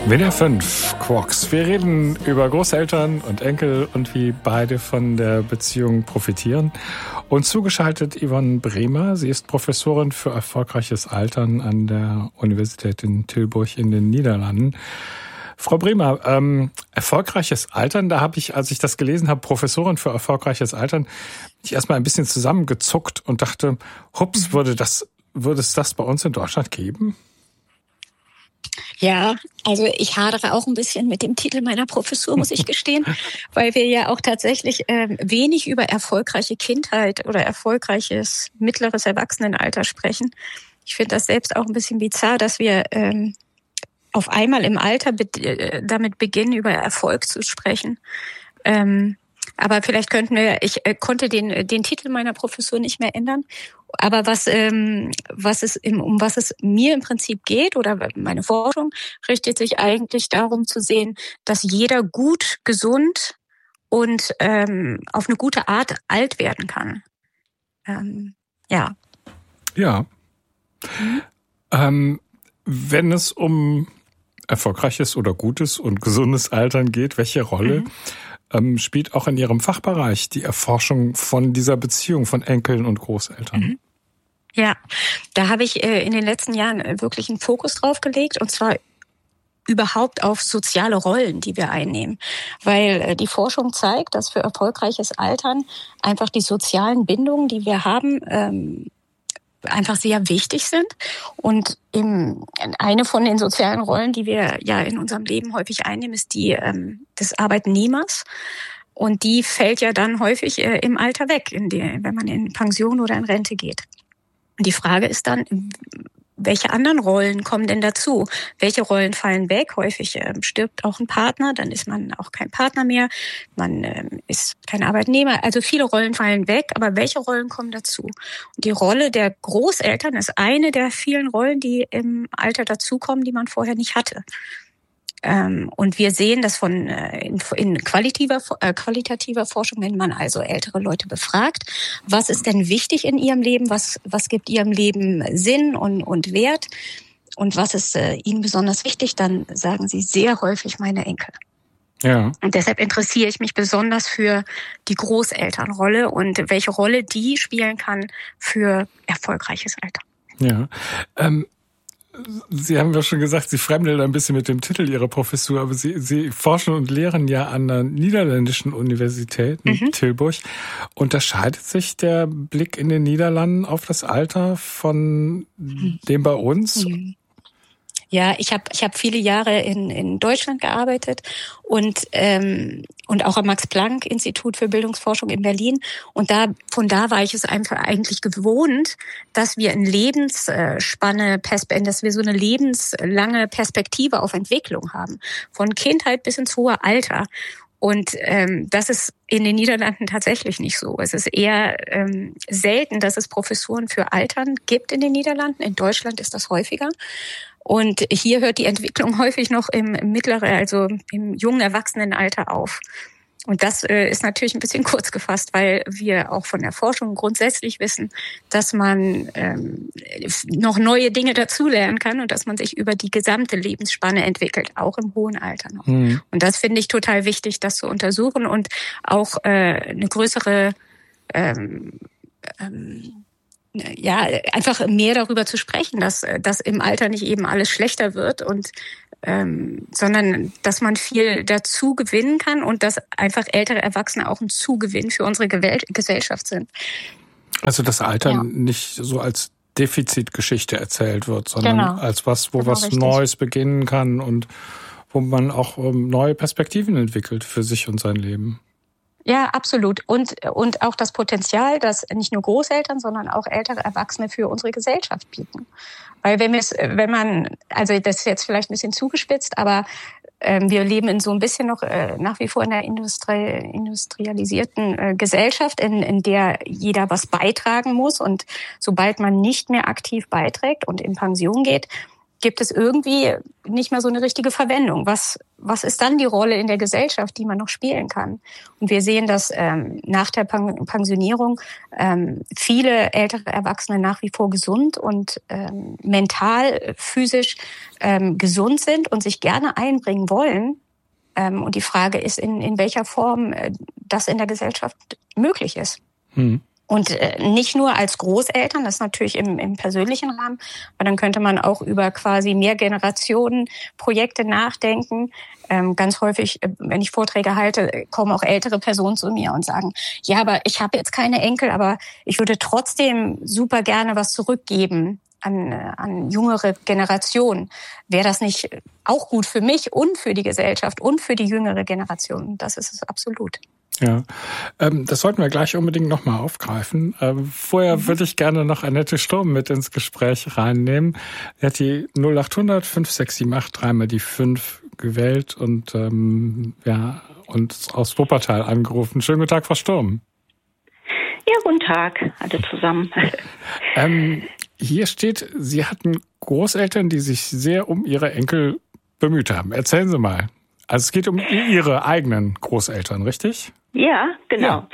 WDR 5, Quarks. Wir reden über Großeltern und Enkel und wie beide von der Beziehung profitieren. Und zugeschaltet Yvonne Bremer. Sie ist Professorin für erfolgreiches Altern an der Universität in Tilburg in den Niederlanden. Frau Bremer, erfolgreiches Altern, da habe ich, als ich das gelesen habe, Professorin für erfolgreiches Altern, ich erstmal ein bisschen zusammengezuckt und dachte, hups, würde es das bei uns in Deutschland geben? Ja, also ich hadere auch ein bisschen mit dem Titel meiner Professur, muss ich gestehen, weil wir ja auch tatsächlich wenig über erfolgreiche Kindheit oder erfolgreiches mittleres Erwachsenenalter sprechen. Ich finde das selbst auch ein bisschen bizarr, dass wir auf einmal im Alter damit beginnen, über Erfolg zu sprechen. Aber vielleicht ich konnte den Titel meiner Professur nicht mehr ändern. Aber um was es mir im Prinzip geht oder meine Forschung richtet sich eigentlich darum zu sehen, dass jeder gut, gesund und auf eine gute Art alt werden kann. Ja. Ja. Wenn es um erfolgreiches oder gutes und gesundes Altern geht, welche Rolle spielt auch in Ihrem Fachbereich die Erforschung von dieser Beziehung von Enkeln und Großeltern? Ja, da habe ich in den letzten Jahren wirklich einen Fokus drauf gelegt, und zwar überhaupt auf soziale Rollen, die wir einnehmen. Weil die Forschung zeigt, dass für erfolgreiches Altern einfach die sozialen Bindungen, die wir haben, einfach sehr wichtig sind. Und eine von den sozialen Rollen, die wir ja in unserem Leben häufig einnehmen, ist die des Arbeitnehmers. Und die fällt ja dann häufig im Alter weg, wenn man in Pension oder in Rente geht. Und die Frage ist dann, welche anderen Rollen kommen denn dazu? Welche Rollen fallen weg? Häufig stirbt auch ein Partner, dann ist man auch kein Partner mehr, man ist kein Arbeitnehmer. Also viele Rollen fallen weg, aber welche Rollen kommen dazu? Und die Rolle der Großeltern ist eine der vielen Rollen, die im Alter dazukommen, die man vorher nicht hatte. Und wir sehen das in qualitativer Forschung, wenn man also ältere Leute befragt, was ist denn wichtig in ihrem Leben, was gibt ihrem Leben Sinn und Wert und was ist ihnen besonders wichtig, dann sagen sie sehr häufig meine Enkel. Ja. Und deshalb interessiere ich mich besonders für die Großelternrolle und welche Rolle die spielen kann für erfolgreiches Alter. Ja. Sie haben ja schon gesagt, Sie fremdeln ein bisschen mit dem Titel Ihrer Professur, aber Sie forschen und lehren ja an der niederländischen Universität in Tilburg. Unterscheidet sich der Blick in den Niederlanden auf das Alter von dem bei uns? Ja, ich hab viele Jahre in Deutschland gearbeitet und auch am Max-Planck-Institut für Bildungsforschung in Berlin. Und von da war ich es einfach eigentlich gewohnt, dass wir dass wir so eine lebenslange Perspektive auf Entwicklung haben. Von Kindheit bis ins hohe Alter. Und das ist in den Niederlanden tatsächlich nicht so. Es ist eher selten, dass es Professuren für Altern gibt in den Niederlanden. In Deutschland ist das häufiger. Und hier hört die Entwicklung häufig noch im jungen Erwachsenenalter auf. Und das ist natürlich ein bisschen kurz gefasst, weil wir auch von der Forschung grundsätzlich wissen, dass man noch neue Dinge dazulernen kann und dass man sich über die gesamte Lebensspanne entwickelt, auch im hohen Alter noch. Und das finde ich total wichtig, das zu untersuchen und auch eine größere einfach mehr darüber zu sprechen, dass im Alter nicht eben alles schlechter wird und sondern dass man viel dazu gewinnen kann und dass einfach ältere Erwachsene auch ein Zugewinn für unsere Gesellschaft sind. Also das Alter nicht so als Defizitgeschichte erzählt wird, sondern als was richtig. Neues beginnen kann und wo man auch neue Perspektiven entwickelt für sich und sein Leben. Ja, absolut. Und auch das Potenzial, das nicht nur Großeltern, sondern auch ältere Erwachsene für unsere Gesellschaft bieten. Weil also das ist jetzt vielleicht ein bisschen zugespitzt, aber wir leben in so ein bisschen noch nach wie vor in der industrialisierten Gesellschaft, in der jeder was beitragen muss. Und sobald man nicht mehr aktiv beiträgt und in Pension geht, gibt es irgendwie nicht mehr so eine richtige Verwendung. Was ist dann die Rolle in der Gesellschaft, die man noch spielen kann? Und wir sehen, dass nach der Pensionierung viele ältere Erwachsene nach wie vor gesund und mental, physisch gesund sind und sich gerne einbringen wollen. Und die Frage ist, in welcher Form das in der Gesellschaft möglich ist. Und nicht nur als Großeltern, das ist natürlich im persönlichen Rahmen, aber dann könnte man auch über quasi Mehrgenerationen-Projekte nachdenken. Ganz häufig, wenn ich Vorträge halte, kommen auch ältere Personen zu mir und sagen, ja, aber ich habe jetzt keine Enkel, aber ich würde trotzdem super gerne was zurückgeben an jüngere Generationen. Wäre das nicht auch gut für mich und für die Gesellschaft und für die jüngere Generation? Das ist es absolut. Ja, das sollten wir gleich unbedingt nochmal aufgreifen. Vorher würde ich gerne noch Annette Sturm mit ins Gespräch reinnehmen. Er hat die 0800 5678 dreimal die 5 gewählt und uns aus Wuppertal angerufen. Schönen guten Tag, Frau Sturm. Ja, guten Tag, alle zusammen. Hier steht, Sie hatten Großeltern, die sich sehr um ihre Enkel bemüht haben. Erzählen Sie mal. Also es geht um Ihre eigenen Großeltern, richtig? Ja, genau. Ja.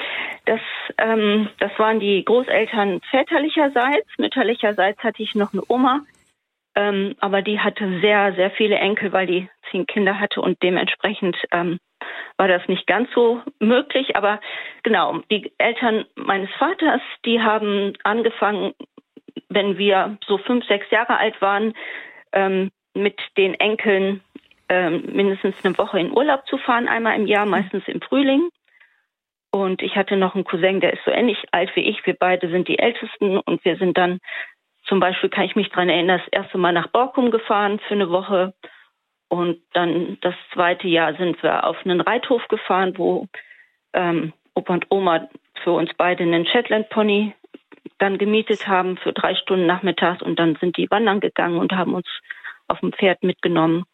Das waren die Großeltern väterlicherseits. Mütterlicherseits hatte ich noch eine Oma, aber die hatte sehr, sehr viele Enkel, weil die 10 Kinder hatte und dementsprechend war das nicht ganz so möglich. Aber genau, die Eltern meines Vaters, die haben angefangen, wenn wir so 5, 6 Jahre alt waren, mit den Enkeln mindestens eine Woche in Urlaub zu fahren, einmal im Jahr, meistens im Frühling. Und ich hatte noch einen Cousin, der ist so ähnlich alt wie ich. Wir beide sind die Ältesten und wir sind dann, zum Beispiel kann ich mich daran erinnern, das erste Mal nach Borkum gefahren für eine Woche. Und dann das zweite Jahr sind wir auf einen Reithof gefahren, wo Opa und Oma für uns beide einen Shetland Pony dann gemietet haben für 3 Stunden nachmittags. Und dann sind die wandern gegangen und haben uns auf dem Pferd mitgenommen.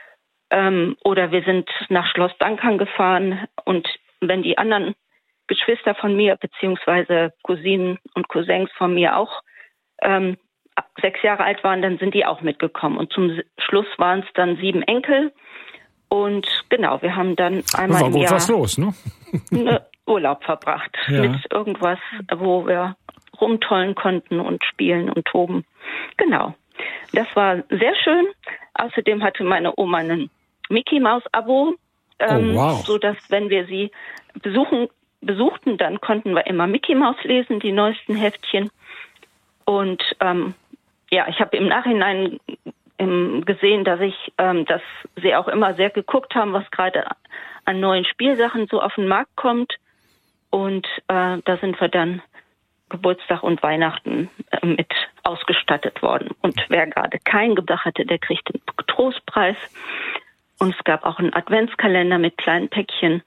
Oder wir sind nach Schloss Dankern gefahren und wenn die anderen Geschwister von mir beziehungsweise Cousinen und Cousins von mir auch 6 Jahre alt waren, dann sind die auch mitgekommen. Und zum Schluss waren es dann 7 Enkel. Und genau, wir haben dann einmal im Jahr was los, ne? Urlaub verbracht mit irgendwas, wo wir rumtollen konnten und spielen und toben. Genau. Das war sehr schön. Außerdem hatte meine Oma einen Mickey-Maus-Abo, so dass wenn wir sie besuchten, dann konnten wir immer Mickey Maus lesen, die neuesten Heftchen. Und ich habe im Nachhinein gesehen, dass sie auch immer sehr geguckt haben, was gerade an neuen Spielsachen so auf den Markt kommt. Und da sind wir dann Geburtstag und Weihnachten mit ausgestattet worden. Und wer gerade kein Geburtstag hatte, der kriegt den Trostpreis. Und es gab auch einen Adventskalender mit kleinen Päckchen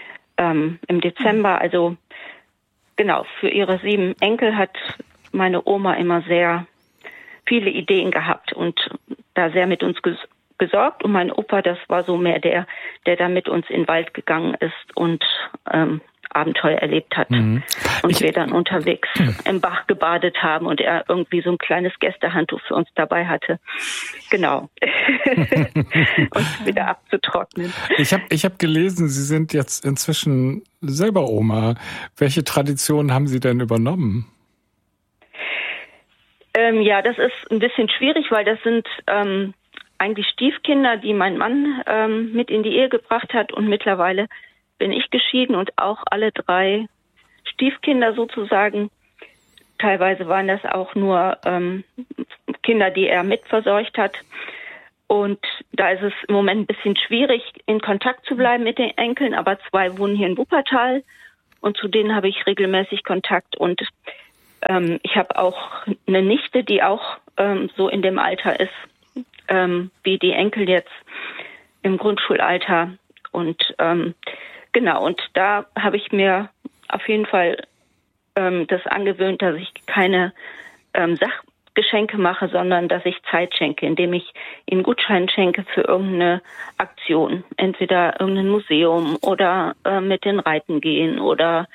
im Dezember. Also genau, für ihre 7 Enkel hat meine Oma immer sehr viele Ideen gehabt und da sehr mit uns gesorgt. Und mein Opa, das war so mehr der da mit uns in den Wald gegangen ist und Abenteuer erlebt hat. Und wir dann unterwegs im Bach gebadet haben und er irgendwie so ein kleines Gästehandtuch für uns dabei hatte. Genau. Uns wieder abzutrocknen. Ich hab gelesen, Sie sind jetzt inzwischen selber Oma. Welche Traditionen haben Sie denn übernommen? Das ist ein bisschen schwierig, weil das sind eigentlich Stiefkinder, die mein Mann mit in die Ehe gebracht hat und mittlerweile bin ich geschieden und auch alle 3 Stiefkinder sozusagen. Teilweise waren das auch nur Kinder, die er mitversorgt hat. Und da ist es im Moment ein bisschen schwierig, in Kontakt zu bleiben mit den Enkeln. Aber 2 wohnen hier in Wuppertal und zu denen habe ich regelmäßig Kontakt. Und ich habe auch eine Nichte, die auch so in dem Alter ist, wie die Enkel jetzt im Grundschulalter. Und genau, und da habe ich mir auf jeden Fall das angewöhnt, dass ich keine Sachgeschenke mache, sondern dass ich Zeit schenke, indem ich ihnen Gutschein schenke für irgendeine Aktion. Entweder irgendein Museum oder mit den Reiten gehen oder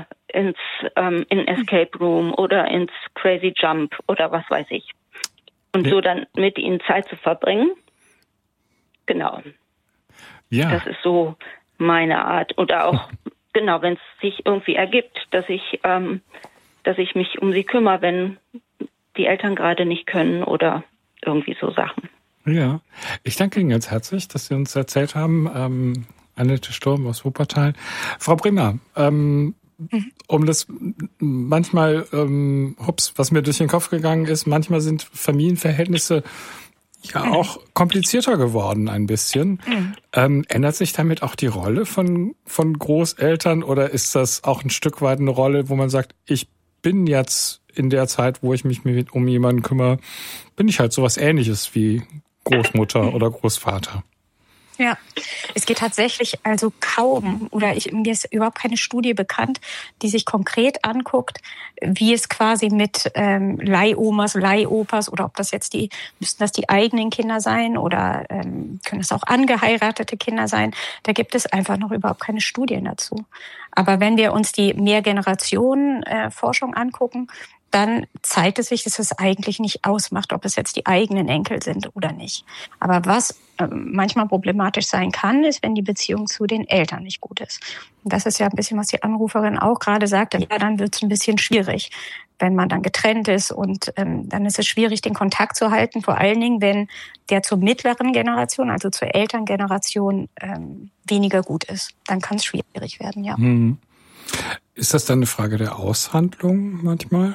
in Escape Room oder ins Crazy Jump oder was weiß ich. und so dann mit ihnen Zeit zu verbringen. Genau. Ja. Das ist so meine Art. Oder auch, genau, wenn es sich irgendwie ergibt, dass ich mich um sie kümmere, wenn die Eltern gerade nicht können oder irgendwie so Sachen. Ja, ich danke Ihnen ganz herzlich, dass Sie uns erzählt haben. Annette Sturm aus Wuppertal. Frau Bremer, um das manchmal, was mir durch den Kopf gegangen ist, manchmal sind Familienverhältnisse ja auch komplizierter geworden ein bisschen. Ändert sich damit auch die Rolle von Großeltern oder ist das auch ein Stück weit eine Rolle, wo man sagt, ich bin jetzt in der Zeit, wo ich mich um jemanden kümmere, bin ich halt sowas Ähnliches wie Großmutter oder Großvater? Ja, es geht tatsächlich also kaum, mir ist überhaupt keine Studie bekannt, die sich konkret anguckt, wie es quasi mit Leihomas, Leihopas oder ob das jetzt müssten das die eigenen Kinder sein oder können es auch angeheiratete Kinder sein. Da gibt es einfach noch überhaupt keine Studien dazu. Aber wenn wir uns die Mehrgenerationen-Forschung angucken, dann zeigt es sich, dass es eigentlich nicht ausmacht, ob es jetzt die eigenen Enkel sind oder nicht. Aber was manchmal problematisch sein kann, ist, wenn die Beziehung zu den Eltern nicht gut ist. Und das ist ja ein bisschen, was die Anruferin auch gerade sagte. Ja, dann wird es ein bisschen schwierig, wenn man dann getrennt ist. Und dann ist es schwierig, den Kontakt zu halten. Vor allen Dingen, wenn der zur mittleren Generation, also zur Elterngeneration, weniger gut ist. Dann kann es schwierig werden, ja. Ist das dann eine Frage der Aushandlung manchmal?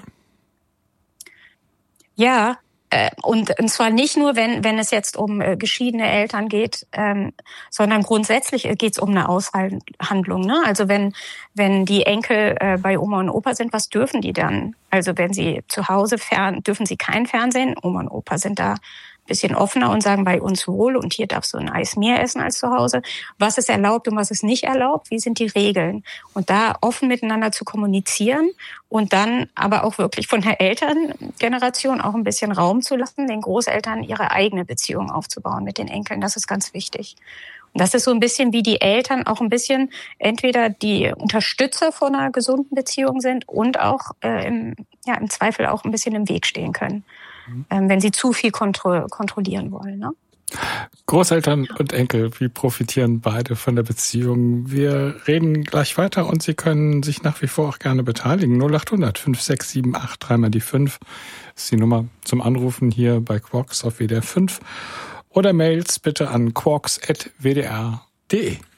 Ja, und zwar nicht nur, wenn es jetzt um geschiedene Eltern geht, sondern grundsätzlich geht es um eine Aushandlung. Ne? Also wenn die Enkel bei Oma und Opa sind, was dürfen die dann? Also wenn sie zu Hause dürfen sie kein Fernsehen. Oma und Opa sind da ein bisschen offener und sagen, bei uns wohl und hier darfst du ein Eis mehr essen als zu Hause. Was ist erlaubt und was ist nicht erlaubt? Wie sind die Regeln? Und da offen miteinander zu kommunizieren und dann aber auch wirklich von der Elterngeneration auch ein bisschen Raum zu lassen, den Großeltern ihre eigene Beziehung aufzubauen mit den Enkeln. Das ist ganz wichtig. Und das ist so ein bisschen, wie die Eltern auch ein bisschen entweder die Unterstützer von einer gesunden Beziehung sind und auch im Zweifel auch ein bisschen im Weg stehen können, wenn sie zu viel kontrollieren wollen. Ne? Großeltern und Enkel, wie profitieren beide von der Beziehung? Wir reden gleich weiter und Sie können sich nach wie vor auch gerne beteiligen. 0800 5678 3 die 5 ist die Nummer zum Anrufen hier bei Quarks auf WDR 5. Oder Mails bitte an quarks@wdr.de.